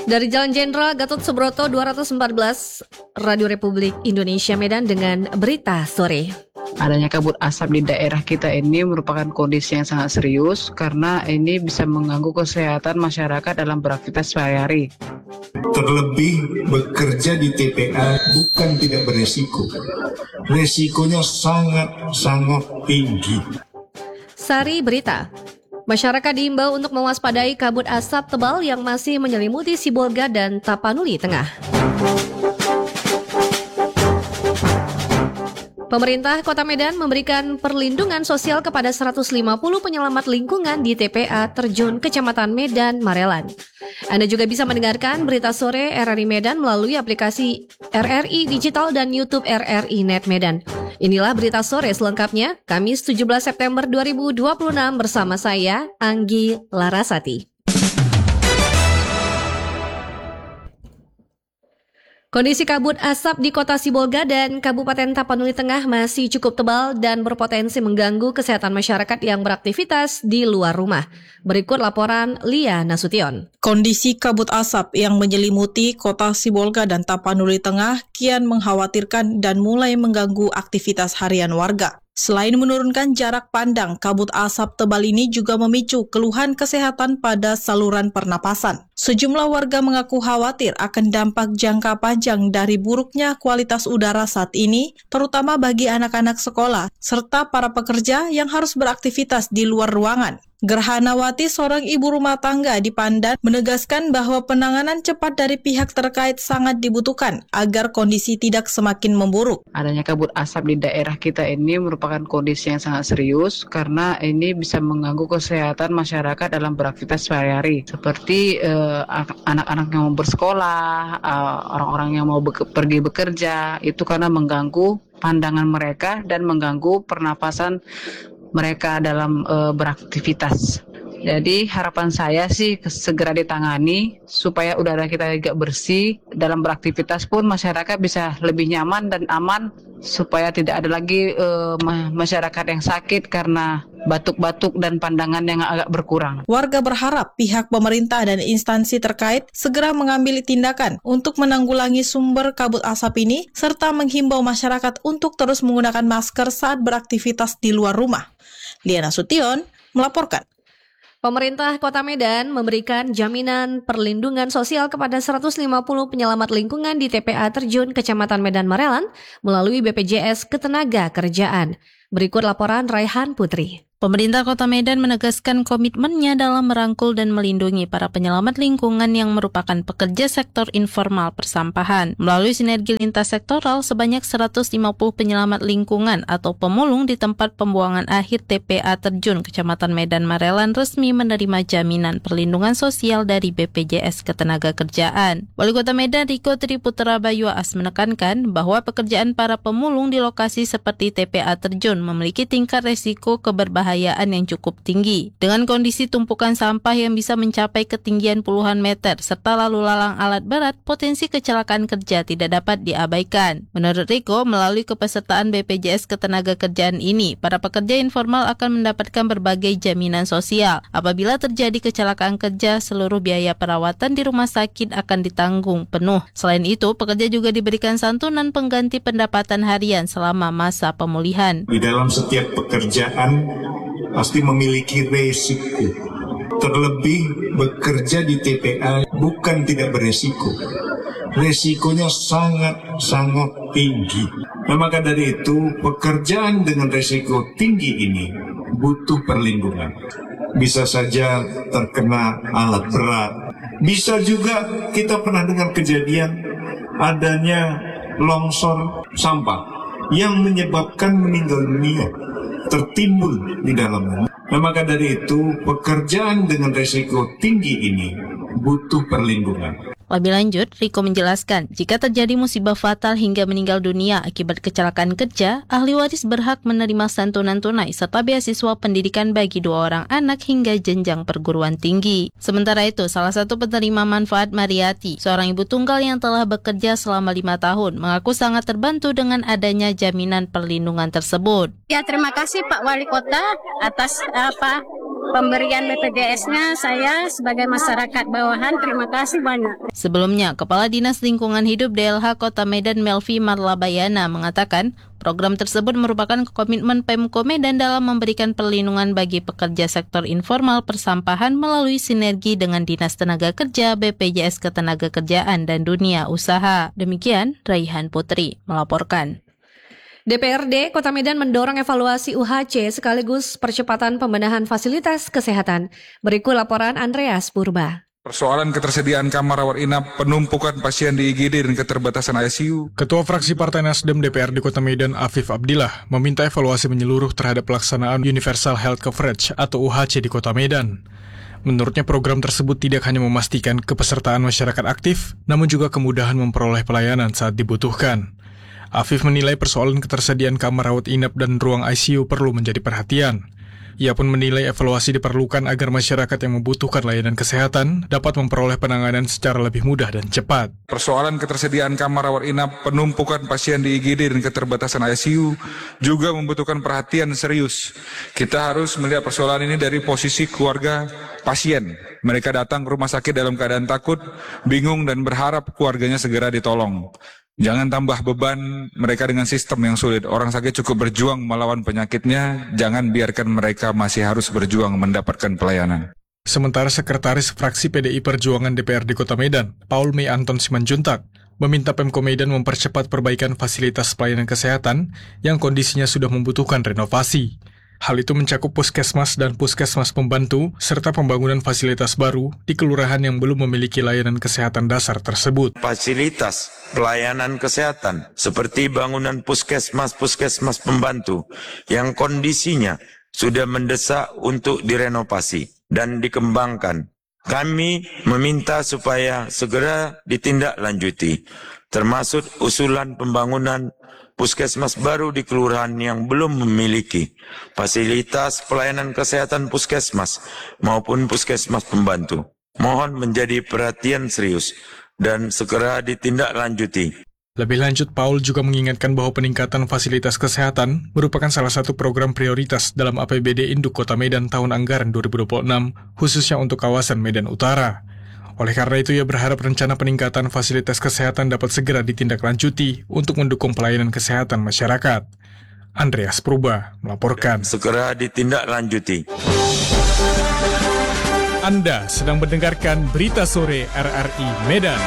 Dari Jalan Jenderal Gatot Subroto 214, Radio Republik Indonesia Medan dengan berita sore. Adanya kabut asap di daerah kita ini merupakan kondisi yang sangat serius karena ini bisa mengganggu kesehatan masyarakat dalam beraktivitas sehari-hari. Terlebih bekerja di TPA bukan tidak beresiko. Resikonya sangat tinggi. Sari berita. Masyarakat diimbau untuk mewaspadai kabut asap tebal yang masih menyelimuti Sibolga dan Tapanuli Tengah. Pemerintah Kota Medan memberikan perlindungan sosial kepada 150 penyelamat lingkungan di TPA Terjun Kecamatan Medan, Marelan. Anda juga bisa mendengarkan berita sore RRI Medan melalui aplikasi RRI Digital dan YouTube RRI Net Medan. Inilah berita sore selengkapnya, Kamis 17 September 2026 bersama saya, Anggi Larasati. Kondisi kabut asap di Kota Sibolga dan Kabupaten Tapanuli Tengah masih cukup tebal dan berpotensi mengganggu kesehatan masyarakat yang beraktivitas di luar rumah. Berikut laporan Lia Nasution. Kondisi kabut asap yang menyelimuti Kota Sibolga dan Tapanuli Tengah kian mengkhawatirkan dan mulai mengganggu aktivitas harian warga. Selain menurunkan jarak pandang, kabut asap tebal ini juga memicu keluhan kesehatan pada saluran pernapasan. Sejumlah warga mengaku khawatir akan dampak jangka panjang dari buruknya kualitas udara saat ini, terutama bagi anak-anak sekolah, serta para pekerja yang harus beraktivitas di luar ruangan. Gerhanawati, seorang ibu rumah tangga di Pandan, menegaskan bahwa penanganan cepat dari pihak terkait sangat dibutuhkan agar kondisi tidak semakin memburuk. Adanya kabut asap di daerah kita ini merupakan kondisi yang sangat serius karena ini bisa mengganggu kesehatan masyarakat dalam beraktivitas sehari-hari. Seperti anak-anak yang mau bersekolah, orang-orang yang mau pergi bekerja, itu karena mengganggu pandangan mereka dan mengganggu pernapasan mereka dalam beraktivitas. Jadi harapan saya sih segera ditangani supaya udara kita juga bersih. Dalam beraktivitas pun masyarakat bisa lebih nyaman dan aman supaya tidak ada lagi masyarakat yang sakit karena batuk-batuk dan pandangan yang agak berkurang. Warga berharap pihak pemerintah dan instansi terkait segera mengambil tindakan untuk menanggulangi sumber kabut asap ini serta menghimbau masyarakat untuk terus menggunakan masker saat beraktivitas di luar rumah. Lia Nasution melaporkan. Pemerintah Kota Medan memberikan jaminan perlindungan sosial kepada 150 penyelamat lingkungan di TPA Terjun Kecamatan Medan Marelan melalui BPJS Ketenagakerjaan. Berikut laporan Raihan Putri. Pemerintah Kota Medan menegaskan komitmennya dalam merangkul dan melindungi para penyelamat lingkungan yang merupakan pekerja sektor informal persampahan. Melalui sinergi lintas sektoral, sebanyak 150 penyelamat lingkungan atau pemulung di tempat pembuangan akhir TPA Terjun Kecamatan Medan Marelan resmi menerima jaminan perlindungan sosial dari BPJS Ketenagakerjaan. Wali Kota Medan Riko Triputra Bayuas menekankan bahwa pekerjaan para pemulung di lokasi seperti TPA Terjun memiliki tingkat resiko keberbahayaan yang cukup tinggi. Dengan kondisi tumpukan sampah yang bisa mencapai ketinggian puluhan meter serta lalu lalang alat berat, potensi kecelakaan kerja tidak dapat diabaikan. Menurut Riko, melalui kepesertaan BPJS Ketenagakerjaan ini, para pekerja informal akan mendapatkan berbagai jaminan sosial. Apabila terjadi kecelakaan kerja, seluruh biaya perawatan di rumah sakit akan ditanggung penuh. Selain itu, pekerja juga diberikan santunan pengganti pendapatan harian selama masa pemulihan. Di dalam setiap pekerjaan pasti memiliki resiko. Terlebih bekerja di TPA bukan tidak beresiko. Resikonya sangat tinggi. Nah, maka dari itu pekerjaan dengan resiko tinggi ini butuh perlindungan. Bisa saja terkena alat berat. Bisa juga kita pernah dengar kejadian adanya longsor sampah yang menyebabkan meninggal dunia tertimbun di dalamnya. Nah, maka dari itu pekerjaan dengan resiko tinggi ini butuh perlindungan. Lebih lanjut, Riko menjelaskan, jika terjadi musibah fatal hingga meninggal dunia akibat kecelakaan kerja, ahli waris berhak menerima santunan tunai serta beasiswa pendidikan bagi 2 orang anak hingga jenjang perguruan tinggi. Sementara itu, salah satu penerima manfaat Mariati, seorang ibu tunggal yang telah bekerja selama 5 tahun, mengaku sangat terbantu dengan adanya jaminan perlindungan tersebut. Ya, terima kasih Pak Wali Kota atas pemberian BPJS-nya saya sebagai masyarakat bawahan terima kasih banyak. Sebelumnya, Kepala Dinas Lingkungan Hidup DLH Kota Medan Melvi Marlabayana mengatakan program tersebut merupakan komitmen Pemko Medan dalam memberikan perlindungan bagi pekerja sektor informal persampahan melalui sinergi dengan Dinas Tenaga Kerja, BPJS Ketenagakerjaan dan Dunia Usaha. Demikian Raihan Putri melaporkan. DPRD Kota Medan mendorong evaluasi UHC sekaligus percepatan pembenahan fasilitas kesehatan. Berikut laporan Andreas Purba. Persoalan ketersediaan kamar rawat inap, penumpukan pasien di IGD dan keterbatasan ICU. Ketua Fraksi Partai Nasdem DPRD Kota Medan Afif Abdillah meminta evaluasi menyeluruh terhadap pelaksanaan Universal Health Coverage atau UHC di Kota Medan. Menurutnya program tersebut tidak hanya memastikan kepesertaan masyarakat aktif, namun juga kemudahan memperoleh pelayanan saat dibutuhkan. Afif menilai persoalan ketersediaan kamar rawat inap dan ruang ICU perlu menjadi perhatian. Ia pun menilai evaluasi diperlukan agar masyarakat yang membutuhkan layanan kesehatan dapat memperoleh penanganan secara lebih mudah dan cepat. Persoalan ketersediaan kamar rawat inap, penumpukan pasien di IGD dan keterbatasan ICU juga membutuhkan perhatian serius. Kita harus melihat persoalan ini dari posisi keluarga pasien. Mereka datang ke rumah sakit dalam keadaan takut, bingung dan berharap keluarganya segera ditolong. Jangan tambah beban mereka dengan sistem yang sulit. Orang sakit cukup berjuang melawan penyakitnya, jangan biarkan mereka masih harus berjuang mendapatkan pelayanan. Sementara Sekretaris Fraksi PDI Perjuangan DPRD Kota Medan, Paul Mei Anton Simanjuntak, meminta Pemko Medan mempercepat perbaikan fasilitas pelayanan kesehatan yang kondisinya sudah membutuhkan renovasi. Hal itu mencakup puskesmas dan puskesmas pembantu, serta pembangunan fasilitas baru di kelurahan yang belum memiliki layanan kesehatan dasar tersebut. Fasilitas pelayanan kesehatan seperti bangunan puskesmas pembantu yang kondisinya sudah mendesak untuk direnovasi dan dikembangkan. Kami meminta supaya segera ditindaklanjuti, termasuk usulan pembangunan puskesmas baru di kelurahan yang belum memiliki fasilitas pelayanan kesehatan puskesmas maupun puskesmas pembantu. Mohon menjadi perhatian serius dan segera ditindaklanjuti. Lebih lanjut, Paul juga mengingatkan bahwa peningkatan fasilitas kesehatan merupakan salah satu program prioritas dalam APBD Induk Kota Medan tahun anggaran 2026, khususnya untuk kawasan Medan Utara. Oleh karena itu, ia berharap rencana peningkatan fasilitas kesehatan dapat segera ditindaklanjuti untuk mendukung pelayanan kesehatan masyarakat. Andreas Purba melaporkan. Segera ditindaklanjuti. Anda sedang mendengarkan Berita Sore RRI Medan.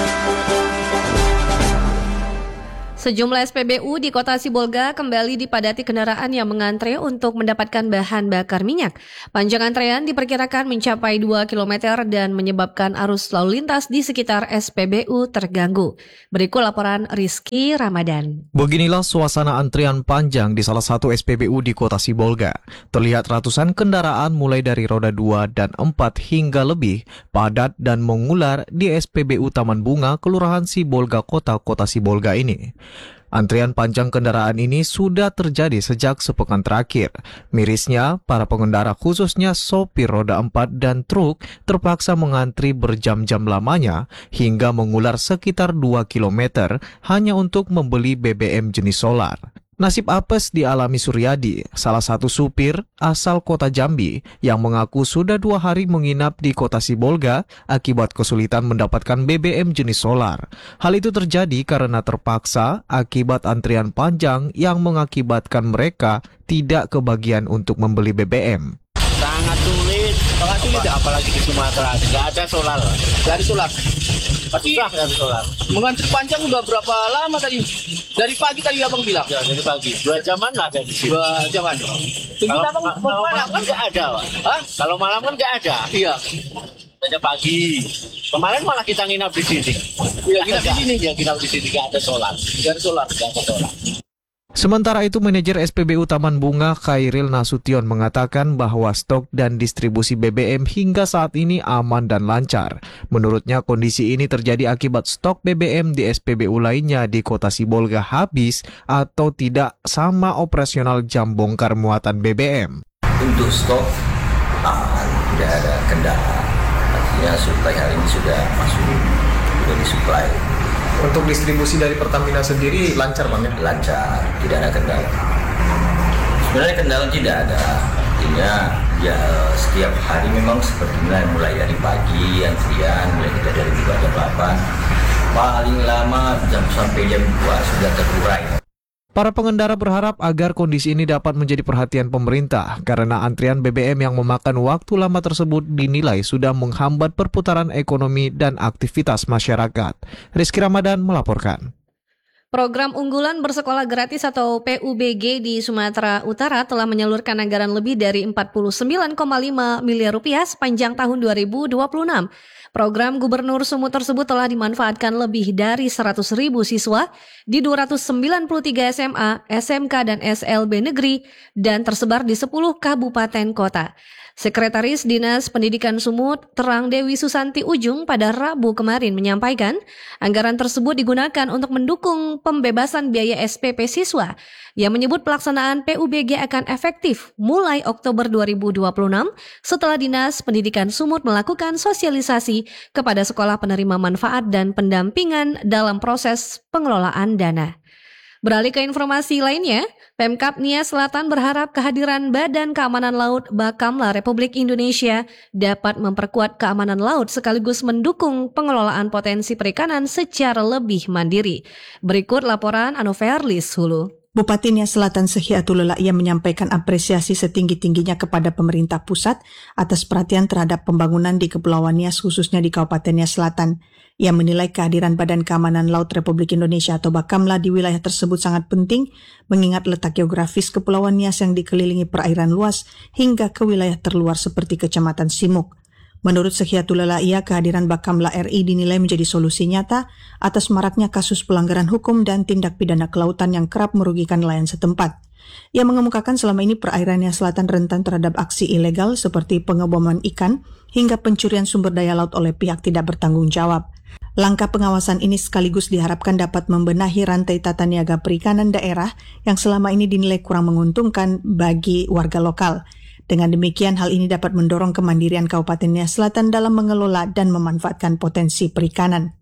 Sejumlah SPBU di Kota Sibolga kembali dipadati kendaraan yang mengantre untuk mendapatkan bahan bakar minyak. Panjang antrean diperkirakan mencapai 2 km dan menyebabkan arus lalu lintas di sekitar SPBU terganggu. Berikut laporan Rizky Ramadan. Beginilah suasana antrian panjang di salah satu SPBU di Kota Sibolga. Terlihat ratusan kendaraan mulai dari roda 2 dan 4 hingga lebih padat dan mengular di SPBU Taman Bunga, Kelurahan Sibolga, Kota Sibolga ini. Antrian panjang kendaraan ini sudah terjadi sejak sepekan terakhir. Mirisnya, para pengendara khususnya sopir roda 4 dan truk terpaksa mengantri berjam-jam lamanya hingga mengular sekitar 2 km hanya untuk membeli BBM jenis solar. Nasib apes dialami Suryadi, salah satu supir asal Kota Jambi yang mengaku sudah 2 hari menginap di Kota Sibolga akibat kesulitan mendapatkan BBM jenis solar. Hal itu terjadi karena terpaksa akibat antrian panjang yang mengakibatkan mereka tidak kebagian untuk membeli BBM. Sangat sulit apalagi di Sumatera, nggak ada solar, nggak ada solar. Susah nggak ada solar. Mengantri panjang udah berapa lama tadi? Dari pagi tadi abang bilang. Ya, dari pagi. 2 jaman lah dari sini. 2 jaman. Kalau malam kan nggak ada, Pak. Hah? Kalau malam kan nggak ada. Iya. Ada pagi. Kemarin malah kita nginap di sini. Iya, nginap di sini. Ya, nginap di sini nggak ada solar. Nggak ada solar, nggak ada solar. Sementara itu, manajer SPBU Taman Bunga Khairil Nasution mengatakan bahwa stok dan distribusi BBM hingga saat ini aman dan lancar. Menurutnya, kondisi ini terjadi akibat stok BBM di SPBU lainnya di Kota Sibolga habis atau tidak sama operasional jam bongkar muatan BBM. Untuk stok aman, tidak ada kendala. Artinya suplai hari ini sudah masuk, sudah disuplai. Untuk distribusi dari Pertamina sendiri lancar Bang ya? Lancar, tidak ada kendala. Sebenarnya kendala tidak ada, Artinya ya setiap hari memang seperti mulai dari pagi antrian, mulai kita dari jam 8, paling lama sampai jam 2 sudah terurai. Para pengendara berharap agar kondisi ini dapat menjadi perhatian pemerintah karena antrian BBM yang memakan waktu lama tersebut dinilai sudah menghambat perputaran ekonomi dan aktivitas masyarakat. Rizky Ramadan melaporkan. Program unggulan bersekolah gratis atau PUBG di Sumatera Utara telah menyalurkan anggaran lebih dari 49,5 miliar rupiah sepanjang tahun 2026. Program Gubernur Sumut tersebut telah dimanfaatkan lebih dari 100.000 siswa di 293 SMA, SMK, dan SLB negeri dan tersebar di 10 kabupaten kota. Sekretaris Dinas Pendidikan Sumut, Terang Dewi Susanti Ujung, pada Rabu kemarin menyampaikan anggaran tersebut digunakan untuk mendukung pembebasan biaya SPP siswa. Ia menyebut pelaksanaan PUBG akan efektif mulai Oktober 2026 setelah Dinas Pendidikan Sumut melakukan sosialisasi kepada sekolah penerima manfaat dan pendampingan dalam proses pengelolaan dana. Beralih ke informasi lainnya, Pemkab Nia Selatan berharap kehadiran Badan Keamanan Laut Bakamla Republik Indonesia dapat memperkuat keamanan laut sekaligus mendukung pengelolaan potensi perikanan secara lebih mandiri. Berikut laporan Anoverlis Hulu. Bupati Nia Selatan Sehiatul Laia menyampaikan apresiasi setinggi-tingginya kepada pemerintah pusat atas perhatian terhadap pembangunan di Kepulauan Nias khususnya di Kabupaten Nia Selatan. Ia menilai kehadiran Badan Keamanan Laut Republik Indonesia atau Bakamla di wilayah tersebut sangat penting mengingat letak geografis Kepulauan Nias yang dikelilingi perairan luas hingga ke wilayah terluar seperti Kecamatan Simuk. Menurut Sehiatul Laia, kehadiran Bakamla RI dinilai menjadi solusi nyata atas maraknya kasus pelanggaran hukum dan tindak pidana kelautan yang kerap merugikan nelayan setempat. Ia mengemukakan selama ini perairan Nia Selatan rentan terhadap aksi ilegal seperti pengeboman ikan hingga pencurian sumber daya laut oleh pihak tidak bertanggung jawab. Langkah pengawasan ini sekaligus diharapkan dapat membenahi rantai tata niaga perikanan daerah yang selama ini dinilai kurang menguntungkan bagi warga lokal. Dengan demikian, hal ini dapat mendorong kemandirian Kabupaten Nia Selatan dalam mengelola dan memanfaatkan potensi perikanan.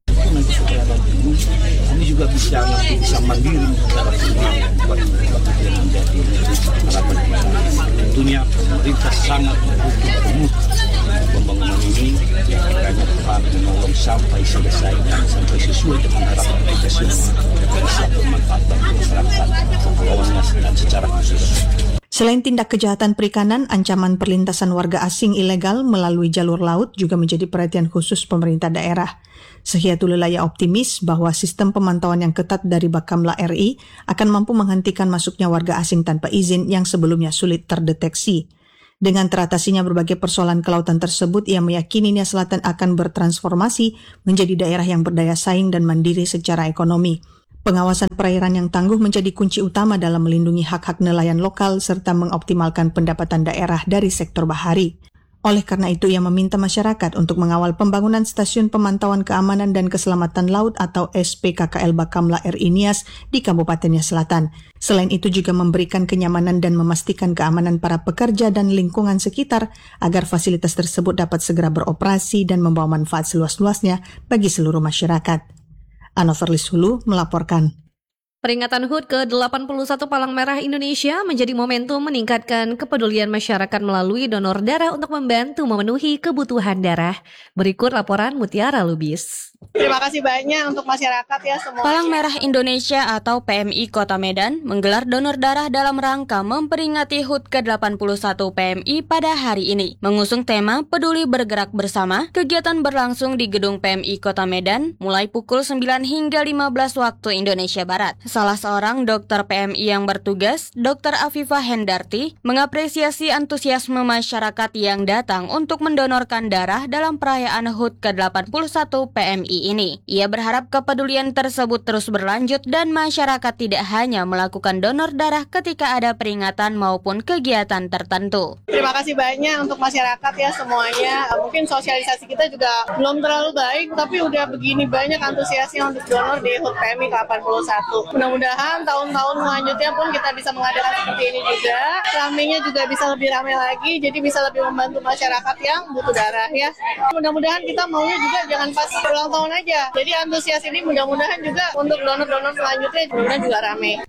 Ini juga bisa mandiri secara semua buat menjadi harapan kita. Tentunya pemerintah sangat mendukung penuh pembangunan ini, kiranya Tuhan menolong sampai selesai dan sampai sesuai dengan harapan kita semua bisa bermanfaat bagi masyarakat Kepulauan Nias dan secara khusus. Selain tindak kejahatan perikanan, ancaman perlintasan warga asing ilegal melalui jalur laut juga menjadi perhatian khusus pemerintah daerah. Sehiatul Laia optimis bahwa sistem pemantauan yang ketat dari Bakamla RI akan mampu menghentikan masuknya warga asing tanpa izin yang sebelumnya sulit terdeteksi. Dengan teratasinya berbagai persoalan kelautan tersebut, ia meyakini Nia Selatan akan bertransformasi menjadi daerah yang berdaya saing dan mandiri secara ekonomi. Pengawasan perairan yang tangguh menjadi kunci utama dalam melindungi hak-hak nelayan lokal serta mengoptimalkan pendapatan daerah dari sektor bahari. Oleh karena itu, ia meminta masyarakat untuk mengawal pembangunan Stasiun Pemantauan Keamanan dan Keselamatan Laut atau SPKKL Bakamla RI Nias di Kabupaten Nia Selatan. Selain itu juga memberikan kenyamanan dan memastikan keamanan para pekerja dan lingkungan sekitar agar fasilitas tersebut dapat segera beroperasi dan membawa manfaat seluas-luasnya bagi seluruh masyarakat. Anoverlis Hulu melaporkan. Peringatan HUT ke-81 Palang Merah Indonesia menjadi momentum meningkatkan kepedulian masyarakat melalui donor darah untuk membantu memenuhi kebutuhan darah. Berikut laporan Mutiara Lubis. Terima kasih banyak untuk masyarakat ya semua. Palang Merah Indonesia atau PMI Kota Medan menggelar donor darah dalam rangka memperingati HUT ke-81 PMI pada hari ini. Mengusung tema Peduli Bergerak Bersama, kegiatan berlangsung di Gedung PMI Kota Medan mulai pukul 9 hingga 15 waktu Indonesia Barat. Salah seorang dokter PMI yang bertugas, Dr. Afifah Hendarti, mengapresiasi antusiasme masyarakat yang datang untuk mendonorkan darah dalam perayaan HUT ke-81 PMI ini. Ia berharap kepedulian tersebut terus berlanjut dan masyarakat tidak hanya melakukan donor darah ketika ada peringatan maupun kegiatan tertentu. Terima kasih banyak untuk masyarakat ya semuanya. Mungkin sosialisasi kita juga belum terlalu baik, tapi udah begini banyak antusiasnya untuk donor di HUT PMI ke-81. Mudah-mudahan tahun-tahun selanjutnya pun kita bisa mengadakan seperti ini juga. Ramenya juga bisa lebih ramai lagi, jadi bisa lebih membantu masyarakat yang butuh darah ya. Mudah-mudahan kita maunya juga jangan pas ulang tahun aja. Jadi antusias ini mudah-mudahan juga untuk donor-donor selanjutnya mudah-mudahan juga ramai.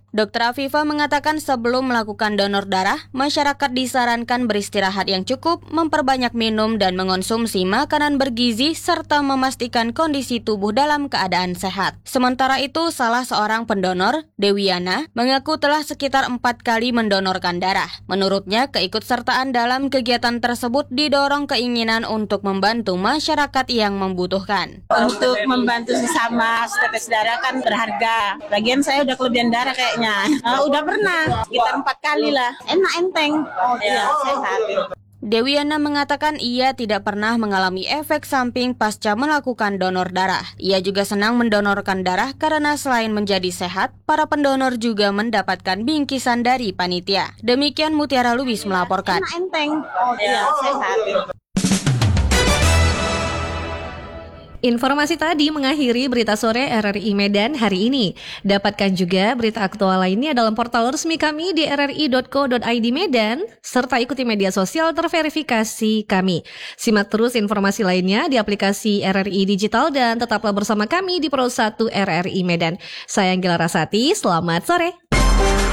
Dr. Afifah mengatakan sebelum melakukan donor darah, masyarakat disarankan beristirahat yang cukup, memperbanyak minum dan mengonsumsi makanan bergizi, serta memastikan kondisi tubuh dalam keadaan sehat. Sementara itu, salah seorang pendonor, Dewiana, mengaku telah sekitar 4 kali mendonorkan darah. Menurutnya, keikutsertaan dalam kegiatan tersebut didorong keinginan untuk membantu masyarakat yang membutuhkan. Untuk membantu sesama tetes darah kan berharga. Lagian saya udah kelebihan darah kayaknya. Udah pernah, sekitar 4 kali lah. Enak, enteng. Ya, sehat. Dewiana mengatakan ia tidak pernah mengalami efek samping pasca melakukan donor darah. Ia juga senang mendonorkan darah karena selain menjadi sehat, para pendonor juga mendapatkan bingkisan dari panitia. Demikian Mutiara Lubis melaporkan. Enak, enteng. Ya, sehat. Informasi tadi mengakhiri berita sore RRI Medan hari ini. Dapatkan juga berita aktual lainnya dalam portal resmi kami di rri.co.id Medan, serta ikuti media sosial terverifikasi kami. Simak terus informasi lainnya di aplikasi RRI Digital dan tetaplah bersama kami di Pro 1 RRI Medan. Saya Anggela Rasati, selamat sore.